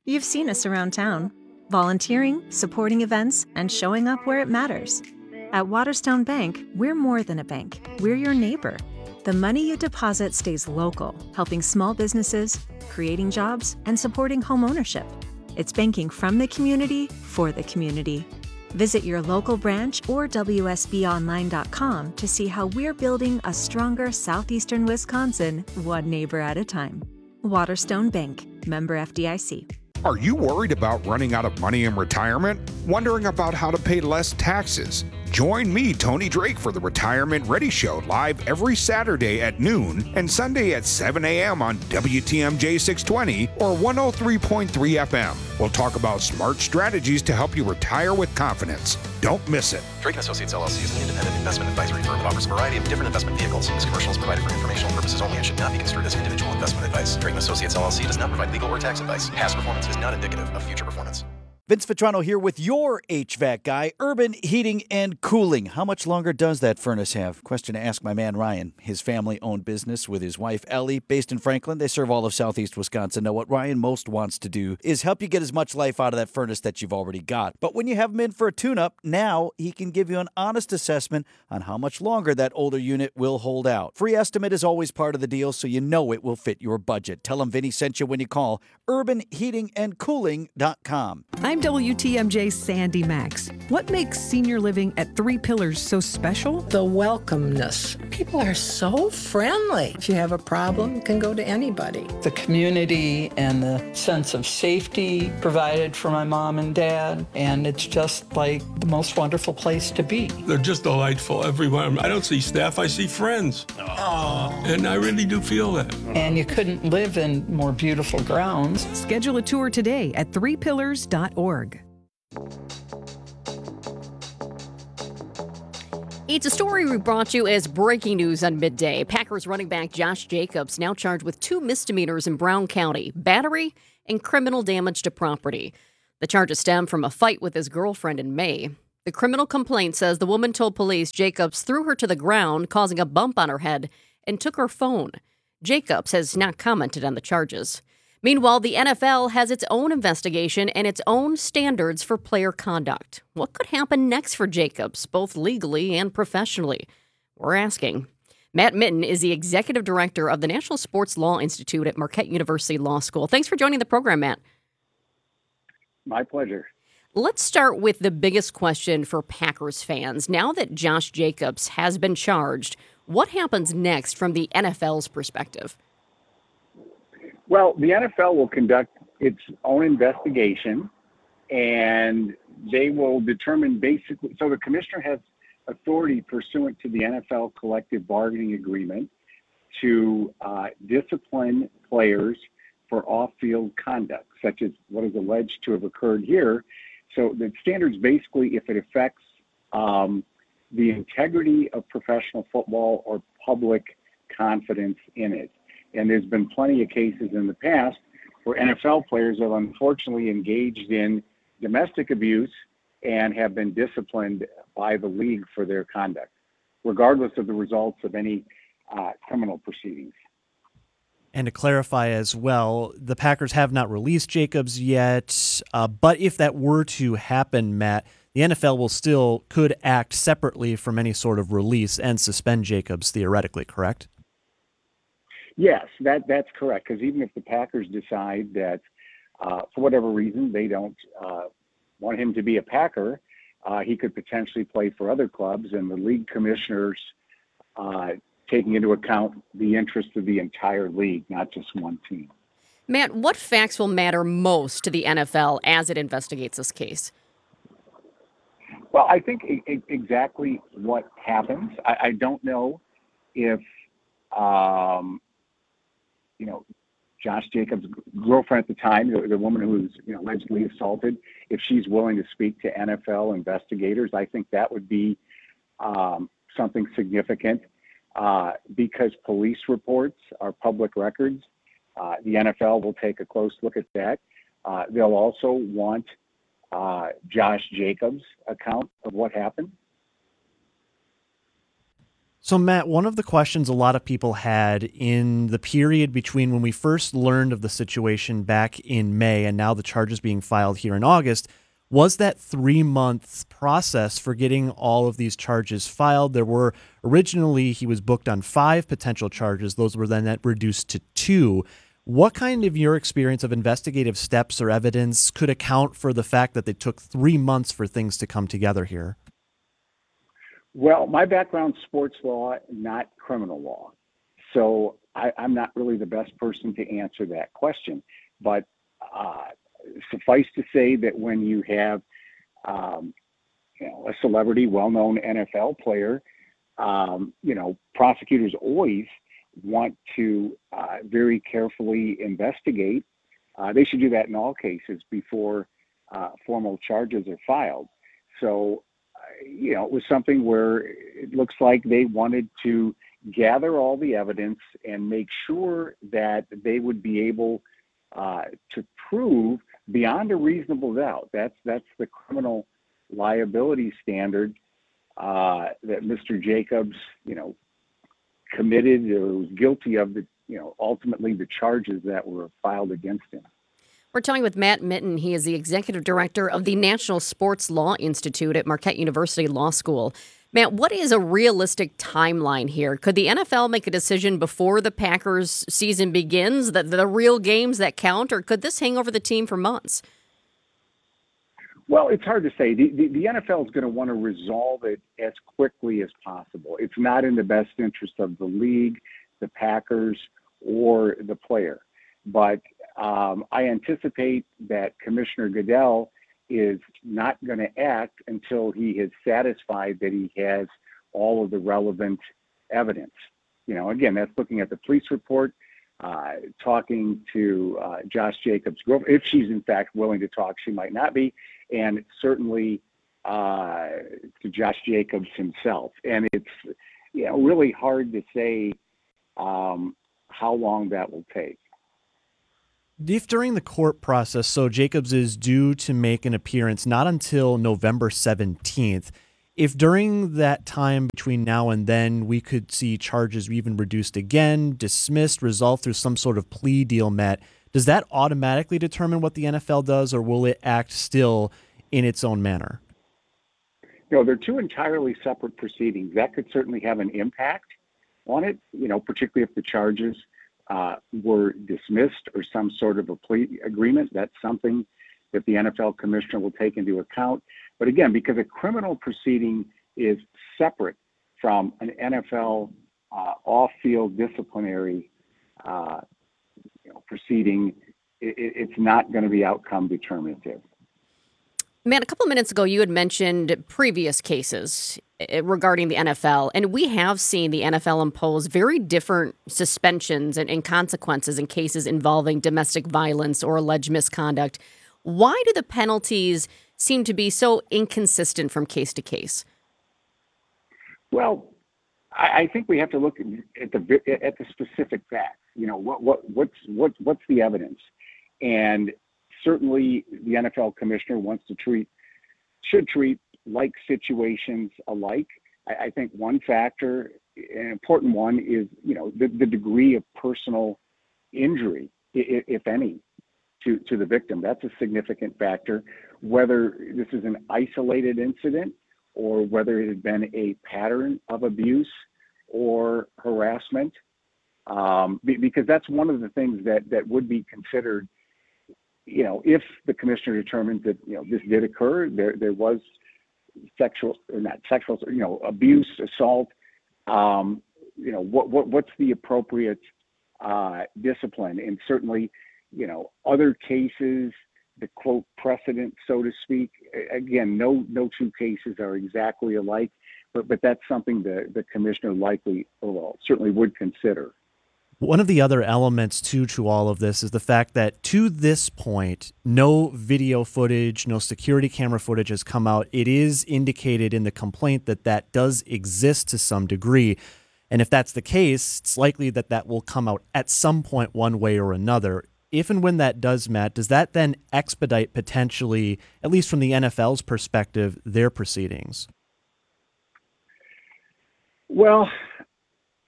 You've seen us around town, volunteering, supporting events, and showing up where it matters. At Waterstone Bank, we're more than a bank. We're your neighbor. The money you deposit stays local, helping small businesses, creating jobs, and supporting home ownership. It's banking from the community for the community. Visit your local branch or WSBOnline.com to see how we're building a stronger southeastern Wisconsin, one neighbor at a time. Waterstone Bank, member FDIC. Are you worried about running out of money in retirement? Wondering about how to pay less taxes? Join me, Tony Drake, for the Retirement Ready Show, live every Saturday at noon and Sunday at 7 a.m. on WTMJ 620 or 103.3 FM. We'll talk about smart strategies to help you retire with confidence. Don't miss it. Drake & Associates LLC is an independent investment advisory firm that offers a variety of different investment vehicles. This commercial is provided for informational purposes only and should not be construed as individual investment advice. Drake & Associates LLC does not provide legal or tax advice. Past performance is not indicative of future performance. Vince Vitrano here with your HVAC guy, Urban Heating and Cooling. How much longer does that furnace have? Question to ask my man Ryan. His family-owned business with his wife Ellie, based in Franklin. They serve all of southeast Wisconsin. Now, what Ryan most wants to do is help you get as much life out of that furnace that you've already got. But when you have him in for a tune-up, now he can give you an honest assessment on how much longer that older unit will hold out. Free estimate is always part of the deal, so you know it will fit your budget. Tell him Vinny sent you when you call urbanheatingandcooling.com. I'm WTMJ's Sandy Max. What makes senior living at Three Pillars so special? The welcomeness. People are so friendly. If you have a problem, you can go to anybody. The community and the sense of safety provided for my mom and dad, and it's just like the most wonderful place to be. They're just delightful everywhere. I don't see staff, I see friends. Aww. And I really do feel that. And you couldn't live in more beautiful grounds. Schedule a tour today at threepillars.org. It's a story we brought you as breaking news on midday. Packers running back Josh Jacobs now charged with 2 misdemeanors in Brown County, battery and criminal damage to property. The charges stem from a fight with his girlfriend in May. The criminal complaint says the woman told police Jacobs threw her to the ground, causing a bump on her head, and took her phone. Jacobs has not commented on the charges. Meanwhile, the NFL has its own investigation and its own standards for player conduct. What could happen next for Jacobs, both legally and professionally? We're asking. Matt Mitten is the executive director of the National Sports Law Institute at Marquette University Law School. Thanks for joining the program, Matt. My pleasure. Let's start with the biggest question for Packers fans. Now that Josh Jacobs has been charged, what happens next from the NFL's perspective? Well, the NFL will conduct its own investigation, and they will determine basically. So the commissioner has authority pursuant to the NFL collective bargaining agreement to discipline players for off-field conduct, such as what is alleged to have occurred here. So the standards basically, if it affects the integrity of professional football or public confidence in it. And there's been plenty of cases in the past where NFL players have unfortunately engaged in domestic abuse and have been disciplined by the league for their conduct, regardless of the results of any criminal proceedings. And to clarify as well, the Packers have not released Jacobs yet, but if that were to happen, Matt, the NFL could act separately from any sort of release and suspend Jacobs theoretically, correct? Yes, that's correct, because even if the Packers decide that for whatever reason they don't want him to be a Packer, he could potentially play for other clubs, and the league commissioners taking into account the interests of the entire league, not just one team. Matt, what facts will matter most to the NFL as it investigates this case? Well, I think exactly what happens. I don't know if, Josh Jacobs' girlfriend at the time, the woman who was allegedly assaulted, if she's willing to speak to NFL investigators, I think that would be something significant because police reports are public records. The NFL will take a close look at that. They'll also want Josh Jacobs' account of what happened. So, Matt, one of the questions a lot of people had in the period between when we first learned of the situation back in May and now the charges being filed here in August was that 3-month process for getting all of these charges filed. There were originally, he was booked on 5 potential charges. Those were then reduced to 2. What kind of your experience of investigative steps or evidence could account for the fact that they took 3 months for things to come together here? Well, my background's sports law, not criminal law. So I'm not really the best person to answer that question. But suffice to say that when you have a celebrity, well-known NFL player, prosecutors always want to very carefully investigate. They should do that in all cases before formal charges are filed. So it was something where it looks like they wanted to gather all the evidence and make sure that they would be able to prove beyond a reasonable doubt. That's the criminal liability standard that Mr. Jacobs, committed or was guilty of ultimately the charges that were filed against him. We're talking with Matt Mitten. He is the executive director of the National Sports Law Institute at Marquette University Law School. Matt, what is a realistic timeline here? Could the NFL make a decision before the Packers season begins, the real games that count, or could this hang over the team for months? Well, it's hard to say. The NFL is going to want to resolve it as quickly as possible. It's not in the best interest of the league, the Packers, or the player. But I anticipate that Commissioner Goodell is not going to act until he is satisfied that he has all of the relevant evidence. Again, that's looking at the police report, talking to Josh Jacobs' girlfriend. If she's in fact willing to talk, she might not be, and certainly to Josh Jacobs himself. And it's really hard to say how long that will take. If during the court process, so Jacobs is due to make an appearance not until November 17th, if during that time between now and then we could see charges even reduced again, dismissed, resolved through some sort of plea deal met, does that automatically determine what the NFL does, or will it act still in its own manner? They're two entirely separate proceedings. That could certainly have an impact on it, particularly if the charges were dismissed or some sort of a plea agreement. That's something that the NFL commissioner will take into account. But again, because a criminal proceeding is separate from an NFL off-field disciplinary proceeding, it's not going to be outcome determinative. Matt, a couple of minutes ago, you had mentioned previous cases regarding the NFL, and we have seen the NFL impose very different suspensions and consequences in cases involving domestic violence or alleged misconduct. Why do the penalties seem to be so inconsistent from case to case? Well, I think we have to look at the specific facts. What's the evidence? And certainly the NFL commissioner should treat like situations alike. I think one factor, an important one, is the degree of personal injury, if any, to the victim. That's a significant factor. Whether this is an isolated incident or whether it had been a pattern of abuse or harassment, because that's one of the things that would be considered. If the commissioner determines that this did occur, there was abuse, assault. What's the appropriate discipline? And certainly, other cases, the quote precedent, so to speak. Again, no two cases are exactly alike, but that's something the commissioner certainly would consider. One of the other elements to all of this is the fact that to this point, no video footage, no security camera footage has come out. It is indicated in the complaint that does exist to some degree. And if that's the case, it's likely that will come out at some point one way or another. If and when that does, Matt, does that then expedite potentially, at least from the NFL's perspective, their proceedings? Well,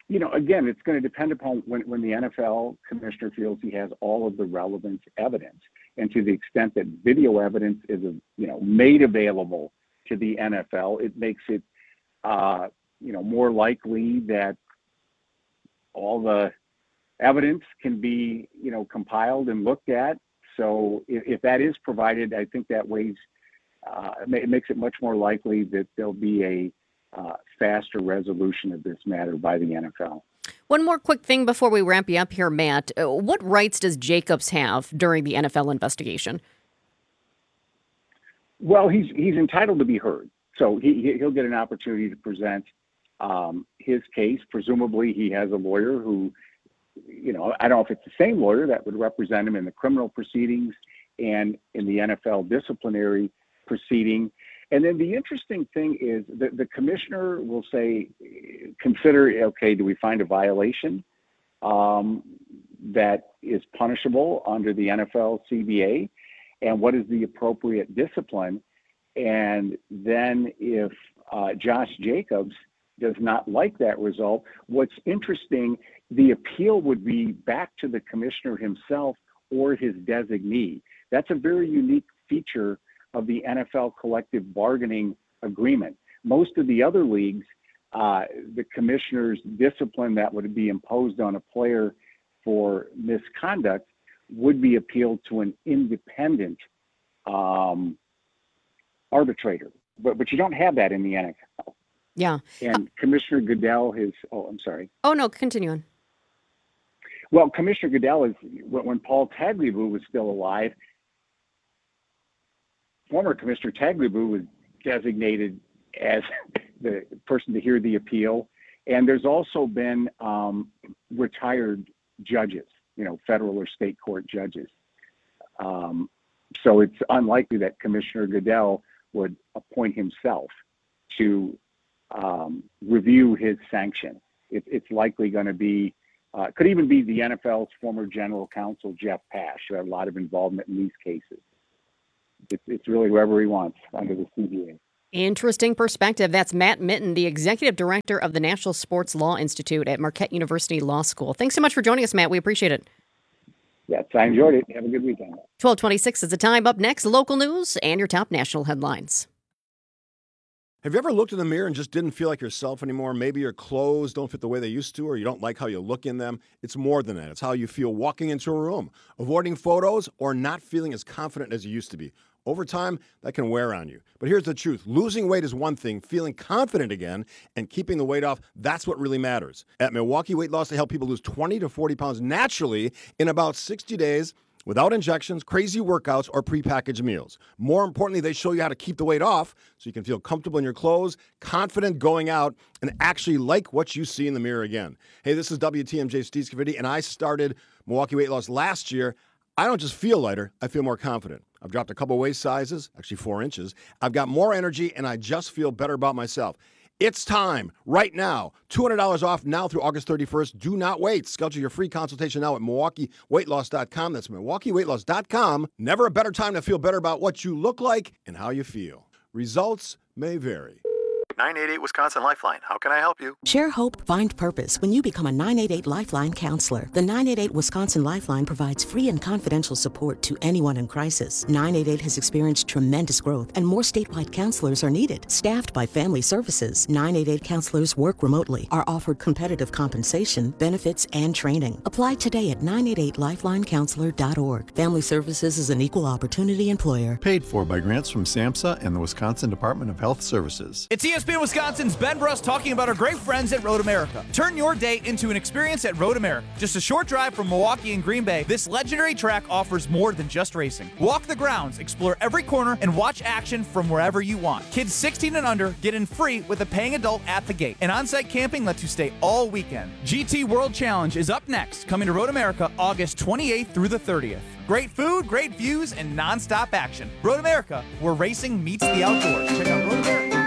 Again, it's going to depend upon when the NFL commissioner feels he has all of the relevant evidence. And to the extent that video evidence is, made available to the NFL, it makes it, more likely that all the evidence can be, compiled and looked at. So if that is provided, I think that weighs, it makes it much more likely that there'll be a faster resolution of this matter by the NFL. One more quick thing before we wrap you up here, Matt. What rights does Jacobs have during the NFL investigation? Well, he's entitled to be heard. So he'll get an opportunity to present his case. Presumably he has a lawyer who, I don't know if it's the same lawyer that would represent him in the criminal proceedings and in the NFL disciplinary proceeding. And then the interesting thing is that the commissioner will say, consider, okay, do we find a violation that is punishable under the NFL CBA? And what is the appropriate discipline? And then if Josh Jacobs does not like that result, what's interesting, the appeal would be back to the commissioner himself or his designee. That's a very unique feature of the NFL collective bargaining agreement. Most of the other leagues, the commissioner's discipline that would be imposed on a player for misconduct would be appealed to an independent arbitrator. But you don't have that in the NFL. Yeah. And Commissioner Goodell I'm sorry. Oh, no, continue on. Well, Commissioner Goodell when Paul Tagliabue was still alive, former Commissioner Tagliabue was designated as the person to hear the appeal. And there's also been retired judges, federal or state court judges. So it's unlikely that Commissioner Goodell would appoint himself to review his sanction. It's likely going to be, could even be the NFL's former general counsel, Jeff Pash, who had a lot of involvement in these cases. It's really whoever he wants under the CBA. Interesting perspective. That's Matt Mitten, the executive director of the National Sports Law Institute at Marquette University Law School. Thanks so much for joining us, Matt. We appreciate it. Yes, I enjoyed it. Have a good weekend. 12:26 is the time. Up next, local news and your top national headlines. Have you ever looked in the mirror and just didn't feel like yourself anymore? Maybe your clothes don't fit the way they used to, or you don't like how you look in them. It's more than that. It's how you feel walking into a room, avoiding photos, or not feeling as confident as you used to be. Over time, that can wear on you. But here's the truth. Losing weight is one thing. Feeling confident again and keeping the weight off, that's what really matters. At Milwaukee Weight Loss, they help people lose 20 to 40 pounds naturally in about 60 days without injections, crazy workouts, or prepackaged meals. More importantly, they show you how to keep the weight off so you can feel comfortable in your clothes, confident going out, and actually like what you see in the mirror again. Hey, this is WTMJ Steve Scavidi, and I started Milwaukee Weight Loss last year. I don't just feel lighter, I feel more confident. I've dropped a couple waist sizes, actually 4 inches. I've got more energy, and I just feel better about myself. It's time, right now. $200 off now through August 31st. Do not wait. Schedule your free consultation now at MilwaukeeWeightLoss.com. That's MilwaukeeWeightLoss.com. Never a better time to feel better about what you look like and how you feel. Results may vary. 988 Wisconsin Lifeline. How can I help you? Share hope, find purpose when you become a 988 Lifeline counselor. The 988 Wisconsin Lifeline provides free and confidential support to anyone in crisis. 988 has experienced tremendous growth, and more statewide counselors are needed. Staffed by Family Services, 988 counselors work remotely, are offered competitive compensation, benefits, and training. Apply today at 988lifelinecounselor.org. Family Services is an equal opportunity employer. Paid for by grants from SAMHSA and the Wisconsin Department of Health Services. It's ESPN Wisconsin's Ben Bruss talking about our great friends at Road America. Turn your day into an experience at Road America. Just a short drive from Milwaukee and Green Bay, this legendary track offers more than just racing. Walk the grounds, explore every corner, and watch action from wherever you want. Kids 16 and under get in free with a paying adult at the gate. And on-site camping lets you stay all weekend. GT World Challenge is up next, coming to Road America August 28th through the 30th. Great food, great views, and non-stop action. Road America, where racing meets the outdoors. Check out Road America.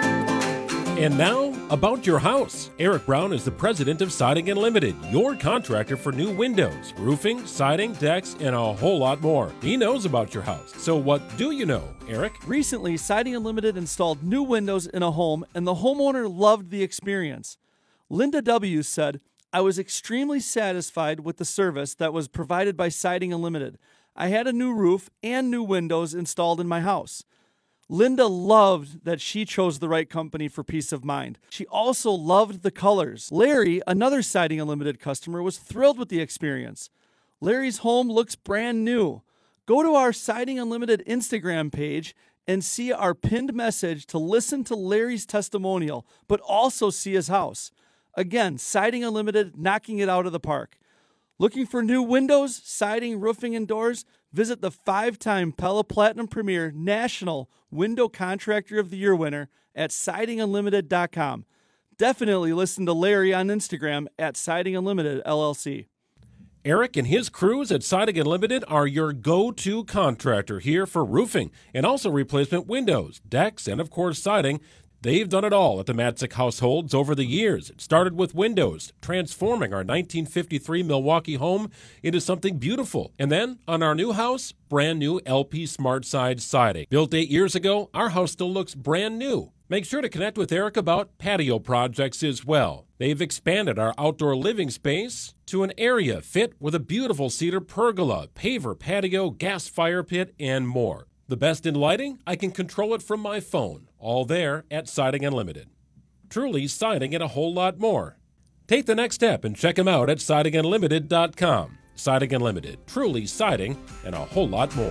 And now, about your house. Eric Brown is the president of Siding Unlimited, your contractor for new windows, roofing, siding, decks, and a whole lot more. He knows about your house. So what do you know, Eric? Recently, Siding Unlimited installed new windows in a home, and the homeowner loved the experience. Linda W. said, I was extremely satisfied with the service that was provided by Siding Unlimited. I had a new roof and new windows installed in my house. Linda loved that she chose the right company for peace of mind. She also loved the colors. Larry, another Siding Unlimited customer, was thrilled with the experience. Larry's home looks brand new. Go to our Siding Unlimited Instagram page and see our pinned message to listen to Larry's testimonial, but also see his house. Again, Siding Unlimited, knocking it out of the park. Looking for new windows, siding, roofing, and doors? Visit the 5-time Pella Platinum Premier National Window Contractor of the Year winner at sidingunlimited.com. Definitely listen to Larry on Instagram at Siding Unlimited LLC. Eric and his crews at Siding Unlimited are your go-to contractor here for roofing and also replacement windows, decks, and of course siding. They've done it all at the Matzik households over the years. It started with windows, transforming our 1953 Milwaukee home into something beautiful. And then, on our new house, brand new LP Smart Side siding. Built 8 years ago, our house still looks brand new. Make sure to connect with Eric about patio projects as well. They've expanded our outdoor living space to an area fit with a beautiful cedar pergola, paver patio, gas fire pit, and more. The best in lighting? I can control it from my phone. All there at Siding Unlimited. Truly siding and a whole lot more. Take the next step and check them out at sidingunlimited.com. Siding Unlimited. Truly siding and a whole lot more.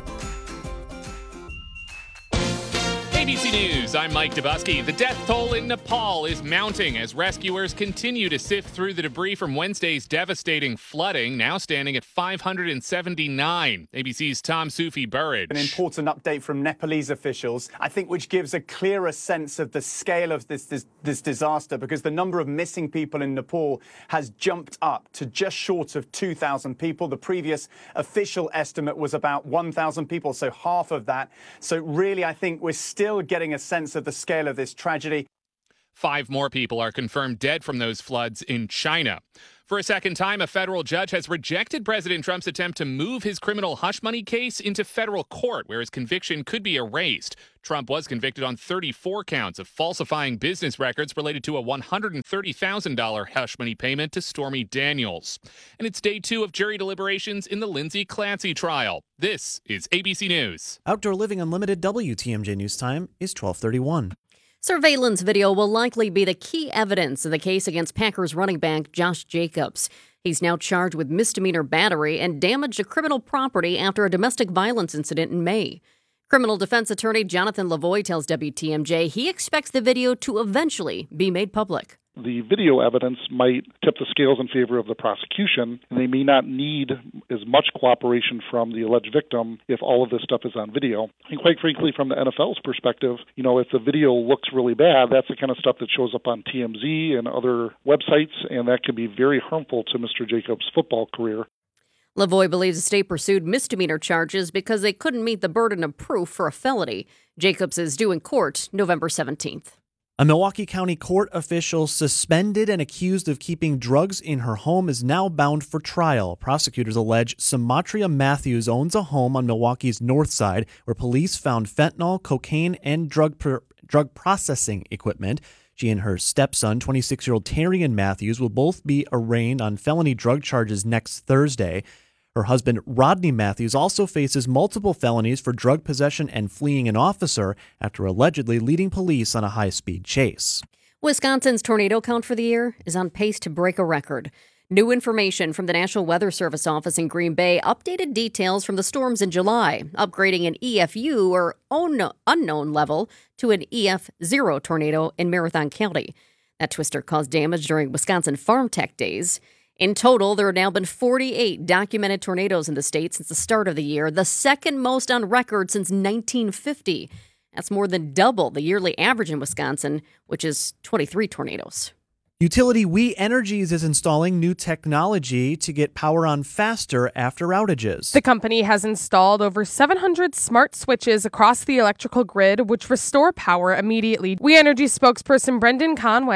ABC News, I'm Mike Dubusky. The death toll in Nepal is mounting as rescuers continue to sift through the debris from Wednesday's devastating flooding, now standing at 579. ABC's Tom Sufi Burridge. An important update from Nepalese officials, I think, which gives a clearer sense of the scale of this disaster, because the number of missing people in Nepal has jumped up to just short of 2,000 people. The previous official estimate was about 1,000 people, so half of that. So really, I think we're still getting a sense of the scale of this tragedy. 5 more people are confirmed dead from those floods in China. For a second time, a federal judge has rejected President Trump's attempt to move his criminal hush money case into federal court, where his conviction could be erased. Trump was convicted on 34 counts of falsifying business records related to a $130,000 hush money payment to Stormy Daniels. And it's day 2 of jury deliberations in the Lindsay Clancy trial. This is ABC News. Outdoor Living Unlimited WTMJ News Time is 12:31. Surveillance video will likely be the key evidence in the case against Packers running back Josh Jacobs. He's now charged with misdemeanor battery and damage to criminal property after a domestic violence incident in May. Criminal defense attorney Jonathan Lavoie tells WTMJ he expects the video to eventually be made public. The video evidence might tip the scales in favor of the prosecution, and they may not need as much cooperation from the alleged victim if all of this stuff is on video. And quite frankly, from the NFL's perspective, if the video looks really bad, that's the kind of stuff that shows up on TMZ and other websites, and that can be very harmful to Mr. Jacobs' football career. Lavoie believes the state pursued misdemeanor charges because they couldn't meet the burden of proof for a felony. Jacobs is due in court November 17th. A Milwaukee County court official suspended and accused of keeping drugs in her home is now bound for trial. Prosecutors allege Samatria Matthews owns a home on Milwaukee's north side where police found fentanyl, cocaine, and drug processing equipment. She and her stepson, 26-year-old Terrian Matthews, will both be arraigned on felony drug charges next Thursday. Her husband, Rodney Matthews, also faces multiple felonies for drug possession and fleeing an officer after allegedly leading police on a high-speed chase. Wisconsin's tornado count for the year is on pace to break a record. New information from the National Weather Service office in Green Bay updated details from the storms in July, upgrading an EFU, or unknown level, to an EF0 tornado in Marathon County. That twister caused damage during Wisconsin Farm Tech Days. In total, there have now been 48 documented tornadoes in the state since the start of the year, the second most on record since 1950. That's more than double the yearly average in Wisconsin, which is 23 tornadoes. Utility We Energies is installing new technology to get power on faster after outages. The company has installed over 700 smart switches across the electrical grid, which restore power immediately. We Energy spokesperson Brendan Conway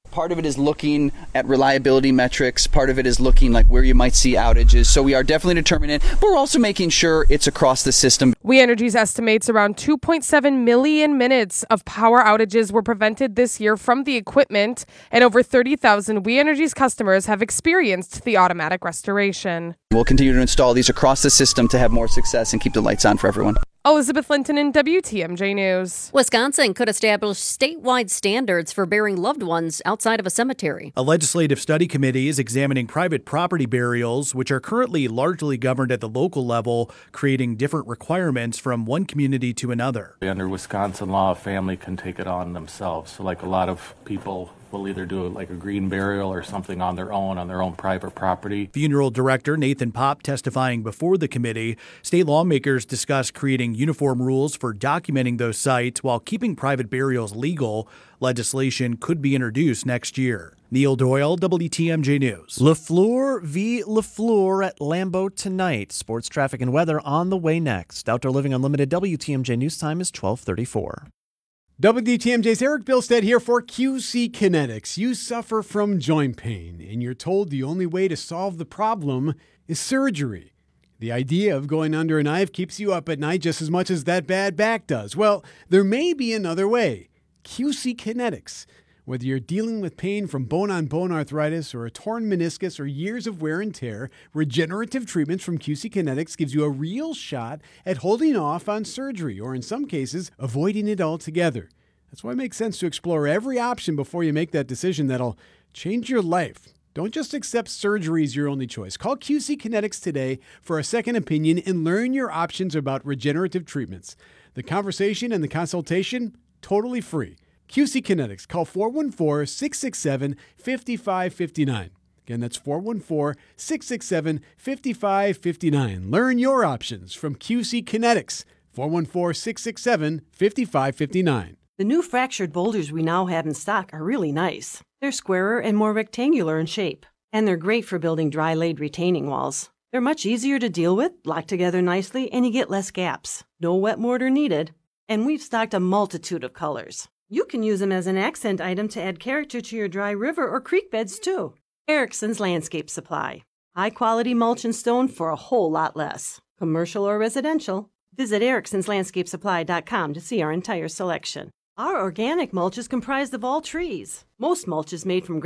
Part of it is looking at reliability metrics. Part of it is looking like where you might see outages. So we are definitely determining it, but we're also making sure it's across the system. We Energies estimates around 2.7 million minutes of power outages were prevented this year from the equipment, and over 30,000 We Energies customers have experienced the automatic restoration. We'll continue to install these across the system to have more success and keep the lights on for everyone. Elizabeth Linton in WTMJ News. Wisconsin could establish statewide standards for burying loved ones outside of a cemetery. A legislative study committee is examining private property burials, which are currently largely governed at the local level, creating different requirements from one community to another. Under Wisconsin law, a family can take it on themselves. So like a lot of people will either do like a green burial or something on their own private property. Funeral director Nathan Popp testifying before the committee. State lawmakers discussed creating uniform rules for documenting those sites while keeping private burials legal. Legislation could be introduced next year. Neil Doyle, WTMJ News. LaFleur v. LaFleur at Lambeau tonight. Sports, traffic, and weather on the way next. Outdoor Living Unlimited WTMJ News Time is 12:34. WTMJ's Eric Bilstead here for QC Kinetics. You suffer from joint pain, and you're told the only way to solve the problem is surgery. The idea of going under a knife keeps you up at night just as much as that bad back does. Well, there may be another way. QC Kinetics. Whether you're dealing with pain from bone-on-bone arthritis or a torn meniscus or years of wear and tear, regenerative treatments from QC Kinetics gives you a real shot at holding off on surgery, or in some cases, avoiding it altogether. That's why it makes sense to explore every option before you make that decision that'll change your life. Don't just accept surgery as your only choice. Call QC Kinetics today for a second opinion and learn your options about regenerative treatments. The conversation and the consultation, totally free. QC Kinetics. Call 414-667-5559. Again, that's 414-667-5559. Learn your options from QC Kinetics. 414-667-5559. The new fractured boulders we now have in stock are really nice. They're squarer and more rectangular in shape, and they're great for building dry-laid retaining walls. They're much easier to deal with, lock together nicely, and you get less gaps. No wet mortar needed. And we've stocked a multitude of colors. You can use them as an accent item to add character to your dry river or creek beds, too. Erickson's Landscape Supply. High-quality mulch and stone for a whole lot less. Commercial or residential. Visit ericksonslandscapesupply.com to see our entire selection. Our organic mulch is comprised of all trees. Most mulch is made from